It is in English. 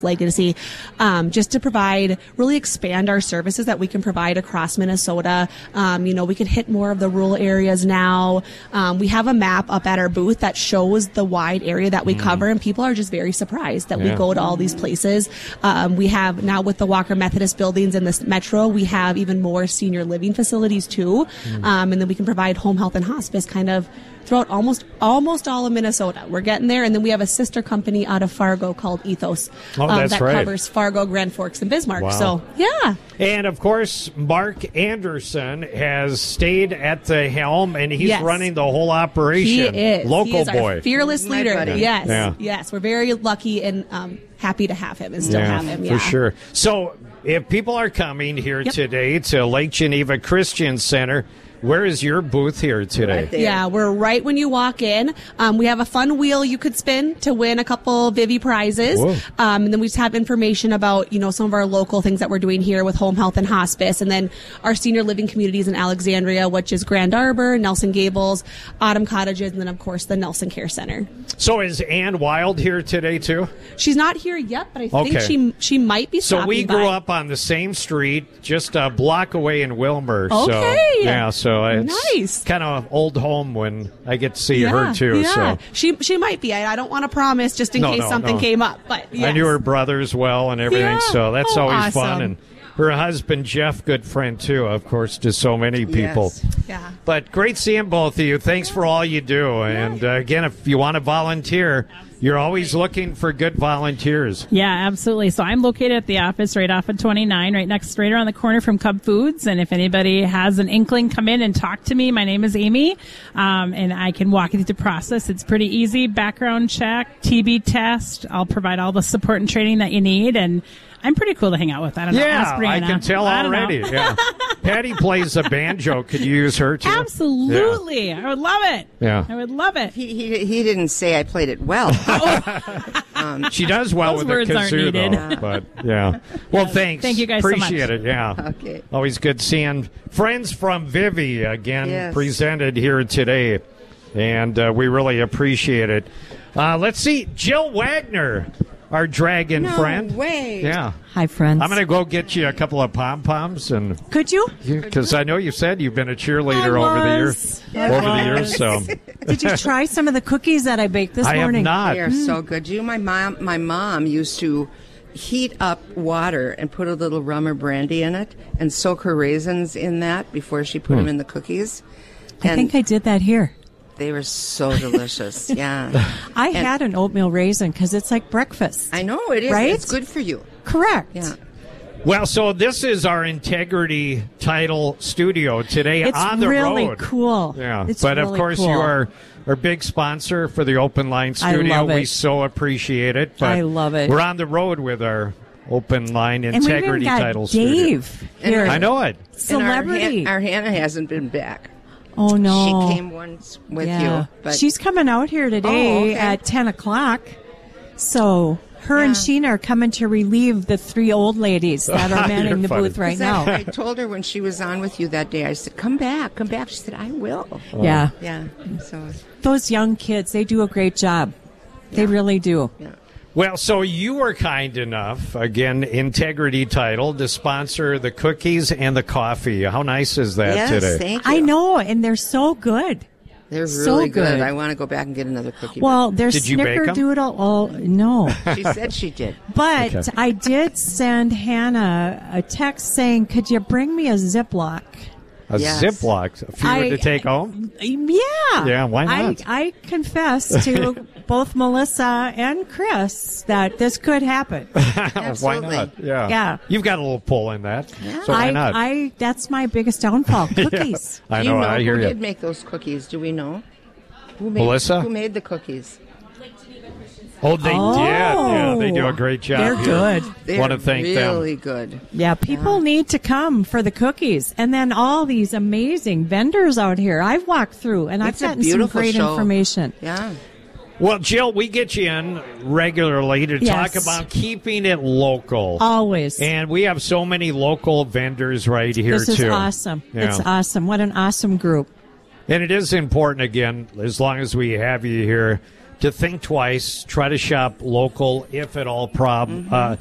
legacy, just to really expand our services that we can provide across Minnesota. We could hit more of the rural areas now. We have a map up at our booth that shows the wide area that we cover, and people are just very surprised that we go to all these places. We have now, with the Walker Methodist buildings in this metro, we have even more senior living facilities too. And then we can provide home health and hospice kind of throughout almost all of Minnesota. We're getting there. And then we have a sister company out of Fargo called Ethos that covers Fargo, Grand Forks, and Bismarck. Wow. So, yeah. And, of course, Mark Anderson has stayed at the helm, and he's running the whole operation. He is. Local he is boy. Our fearless leader. Buddy. Yes. Yeah. Yes. We're very lucky and happy to have him and still have him. Yeah, for sure. So if people are coming here today to Lake Geneva Christian Center, where is your booth here today? Right there. Yeah, we're right when you walk in. We have a fun wheel you could spin to win a couple Vivi prizes. And then we just have information about, some of our local things that we're doing here with home health and hospice. And then our senior living communities in Alexandria, which is Grand Arbor, Nelson Gables, Autumn Cottages, and then, of course, the Nelson Care Center. So is Ann Wild here today, too? She's not here yet, but I think she might be stopping by. So we grew up on the same street, just a block away in Wilmer. Okay. So it's nice. Kind of old home when I get to see her, too. Yeah. So. She might be. I don't want to promise just in case something came up. But yes. I knew her brothers well and everything, so that's always awesome. fun. And her husband, Jeff, good friend, too, of course, to so many people. Yes. Yeah. But great seeing both of you. Thanks for all you do. And, again, if you want to volunteer, you're always looking for good volunteers. Yeah, absolutely. So I'm located at the office right off of 29, right around the corner from Cub Foods. And if anybody has an inkling, come in and talk to me. My name is Amy, and I can walk you through the process. It's pretty easy. Background check, TB test. I'll provide all the support and training that you need. And I'm pretty cool to hang out with. I don't know. Yeah, I can tell already. Yeah. Patty plays the banjo. Could you use her, too? Absolutely. Yeah. I would love it. Yeah. I would love it. He didn't say I played it well. She does well Those with the words aren't kazoo, needed. though. But, yeah. Well, thanks. Thank you guys so much. Appreciate it, yeah. Okay. Always good seeing friends from Vivi, again, presented here today. And we really appreciate it. Let's see. Jill Wagner, our dragon friend. No way. Yeah. Hi, friends. I'm going to go get you a couple of pom-poms. Could you? Because I know you said you've been a cheerleader over the years. So. Did you try some of the cookies that I baked this morning? I have not. They are so good. My mom used to heat up water and put a little rum or brandy in it and soak her raisins in that before she put them in the cookies. I think I did that here. They were so delicious. Yeah. I had an oatmeal raisin because it's like breakfast. I know it is. Right? It's good for you. Correct. Yeah. Well, so this is our Integrity Title studio today on the road. It's really cool. Yeah, it's but really of course cool. you are our big sponsor for the Open Line studio. I love it. We so appreciate it. But I love it. We're on the road with our Open Line and Integrity we even got Title Dave studio. here. I know it. Celebrity. And our Hannah hasn't been back. Oh, no. She came once with you. But she's coming out here today okay. at 10 o'clock. So her and Sheena are coming to relieve the three old ladies that are manning the booth right now. I told her when she was on with you that day, I said, come back. She said, I will. Yeah. Yeah. So those young kids, they do a great job. They really do. Yeah. Well, so you were kind enough, again, Integrity Title, to sponsor the cookies and the coffee. How nice is that today? Thank you. I know, and they're so good. They're so really good. I want to go back and get another cookie. Well, there's Did you bake 'em? Snickerdoodle. Oh, no. She said she did. But Okay. I did send Hannah a text saying, could you bring me a Ziploc? A Yes. Ziploc, a few to take home? Yeah. Yeah, why not? I confess to both Melissa and Chris that this could happen. Why Absolutely. not? Yeah. Yeah. You've got a little pull in that. So why not? That's my biggest downfall. Cookies. I Do you know. know I hear who you. did make those cookies? Do we know? Melissa? Who made the cookies? Oh, they did. Yeah, they do a great job. They're here. good. They're Want to thank them. really good. Yeah, people need to come for the cookies. And then all these amazing vendors out here. I've walked through and It's I've a gotten some beautiful great show. information. Yeah. Well, Jill, we get you in regularly to Yes. talk about keeping it local. Always. And we have so many local vendors right here, This is too. awesome. Yeah. It's awesome. What an awesome group. And it is important, again, as long as we have you here, to think twice, try to shop local, if at all